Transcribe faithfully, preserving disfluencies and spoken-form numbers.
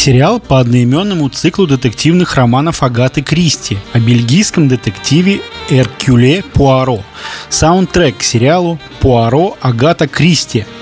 Сериал по одноименному циклу детективных романов Агаты Кристи о бельгийском детективе Эркюле Пуаро. Саундтрек к сериалу «Пуаро. Агата Кристи»